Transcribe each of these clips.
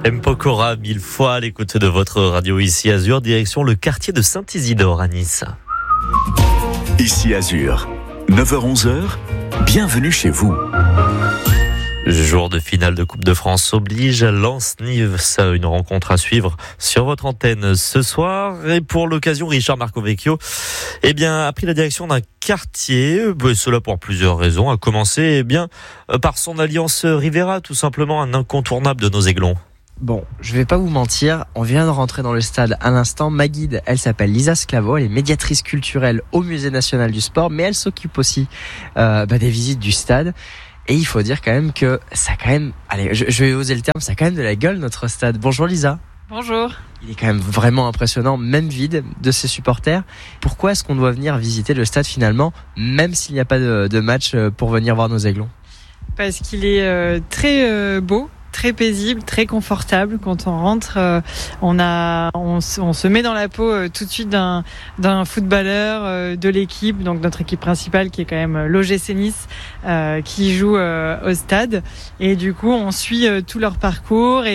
M. Pokora, 1000 fois à l'écoute de votre radio ici Azur, direction le quartier de Saint-Isidore à Nice. Ici Azur, 9h-11h, bienvenue chez vous. Jour de finale de Coupe de France oblige, Lens-Nice, une rencontre à suivre sur votre antenne ce soir. Et pour l'occasion, Richard Marcovecchio a pris la direction d'un quartier, cela pour plusieurs raisons, à commencer par son alliance Rivera, tout simplement un incontournable de nos Aiglons. Bon, je vais pas vous mentir, on vient de rentrer dans le stade à l'instant. Ma guide, elle s'appelle Lisa Sclavo, elle est médiatrice culturelle au Musée National du Sport, mais elle s'occupe aussi des visites du stade. Et il faut dire quand même que ça je vais oser le terme, ça a quand même de la gueule notre stade. Bonjour Lisa. Bonjour. Il est quand même vraiment impressionnant, même vide, de ses supporters. Pourquoi est-ce qu'on doit venir visiter le stade finalement, même s'il n'y a pas de match pour venir voir nos Aiglons ? Parce qu'il est très beau, très paisible, très confortable. Quand on rentre, on se met dans la peau tout de suite d'un footballeur de l'équipe, donc notre équipe principale qui est quand même l'OGC Nice, qui joue au stade. Et du coup, on suit tout leur parcours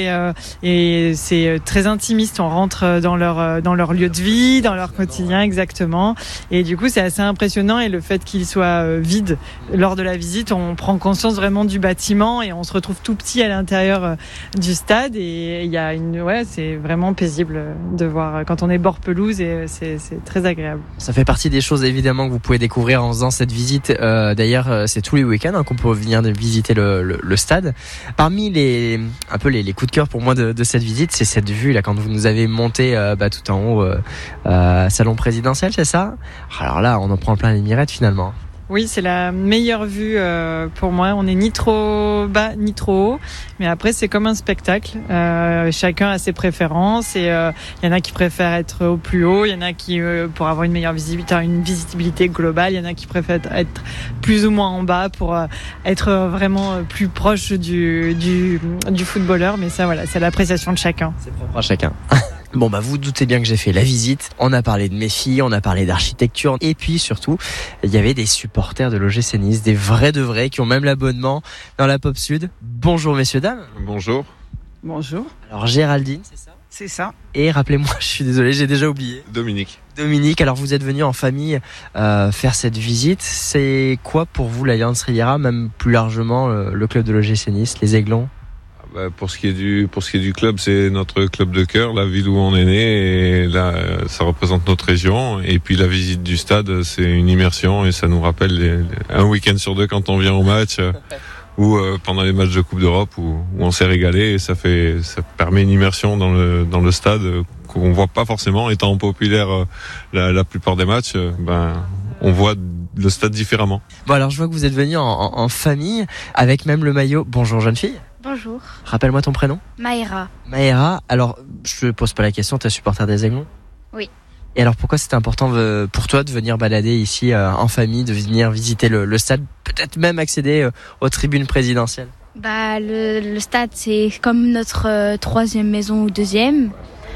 et c'est très intimiste. On rentre dans leur lieu de vie, dans leur quotidien exactement. Et du coup, c'est assez impressionnant. Et le fait qu'il soit vide lors de la visite, on prend conscience vraiment du bâtiment et on se retrouve tout petit à l'intérieur du stade et il y a c'est vraiment paisible de voir quand on est bord pelouse et c'est très agréable. Ça fait partie des choses évidemment que vous pouvez découvrir en faisant cette visite. D'ailleurs, c'est tous les week-ends qu'on peut venir visiter le stade. Parmi les coups de cœur pour moi de cette visite, c'est cette vue là quand vous nous avez monté tout en haut salon présidentiel, c'est ça ? Alors là, on en prend plein les mirettes finalement. Oui, c'est la meilleure vue pour moi. On n'est ni trop bas ni trop haut, mais après c'est comme un spectacle. Chacun a ses préférences et il y en a qui préfèrent être au plus haut, il y en a qui pour avoir une meilleure visibilité globale, il y en a qui préfèrent être plus ou moins en bas pour être vraiment plus proche du footballeur. Mais ça, voilà, c'est l'appréciation de chacun. C'est propre à chacun. Bon vous doutez bien que j'ai fait la visite, on a parlé de mes filles, on a parlé d'architecture et puis surtout il y avait des supporters de l'OGC Nice, des vrais de vrais qui ont même l'abonnement dans la Pop Sud. Bonjour messieurs dames. Bonjour. Bonjour. Alors Géraldine, c'est ça ? C'est ça. Et rappelez-moi, je suis désolé, j'ai déjà oublié. Dominique, alors vous êtes venu en famille faire cette visite, c'est quoi pour vous l'Alliance Riviera, même plus largement le club de l'OGC Nice, les Aiglons ? Pour ce qui est du club, c'est notre club de cœur, la ville où on est né, et là, ça représente notre région. Et puis la visite du stade, c'est une immersion et ça nous rappelle un week-end sur deux quand on vient au match ou pendant les matchs de Coupe d'Europe où on s'est régalé. Et ça permet une immersion dans le stade qu'on voit pas forcément. Étant populaire la plupart des matchs, on voit le stade différemment. Bon alors je vois que vous êtes venu en famille avec même le maillot. Bonjour jeune fille. Bonjour. Rappelle-moi ton prénom. Maëra, alors je te pose pas la question, t'es supporter des Aiglons ? Oui. Et alors pourquoi c'était important pour toi de venir balader ici en famille, de venir visiter le stade, peut-être même accéder aux tribunes présidentielles ? Le stade c'est comme notre troisième maison ou deuxième.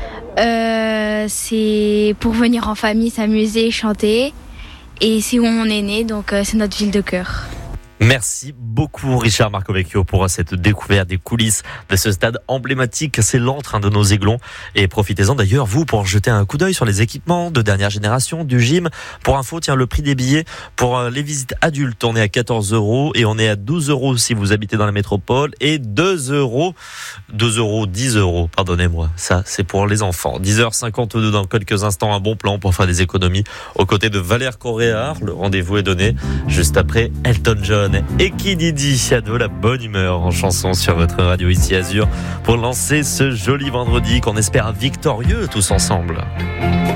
C'est pour venir en famille, s'amuser, chanter. Et c'est où on est né, donc c'est notre ville de cœur. Merci beaucoup Richard Marcovecchio pour cette découverte des coulisses de ce stade emblématique. C'est l'antre de nos Aiglons. Et profitez-en d'ailleurs, vous, pour jeter un coup d'œil sur les équipements de dernière génération du gym. Pour info, le prix des billets pour les visites adultes, on est à 14 € et on est à 12 € si vous habitez dans la métropole et 10 €, pardonnez-moi. Ça, c'est pour les enfants. 10h52 dans quelques instants, un bon plan pour faire des économies aux côtés de Valère Correa. Le rendez-vous est donné juste après Elton John. Et qui dit a de la bonne humeur en chanson sur votre radio ici Azur pour lancer ce joli vendredi qu'on espère victorieux tous ensemble.